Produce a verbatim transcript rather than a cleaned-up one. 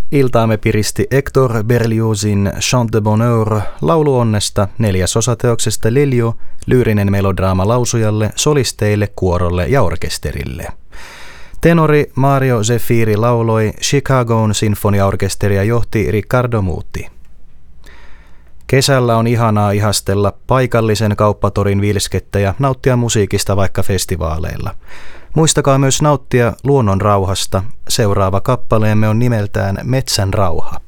Iltaamme piristi Hector Berliozin Chant de Bonheur lauluonnesta neljäsosateoksesta Lelio, lyyrinen melodraama lausujalle, solisteille, kuorolle ja orkesterille. Tenori Mario Zeffiri lauloi, Chicagon sinfoniaorkesteria johti Riccardo Muti. Kesällä on ihanaa ihastella paikallisen kauppatorin vilskettä ja nauttia musiikista vaikka festivaaleilla. Muistakaa myös nauttia luonnon rauhasta. Seuraava kappaleemme on nimeltään Metsän rauha.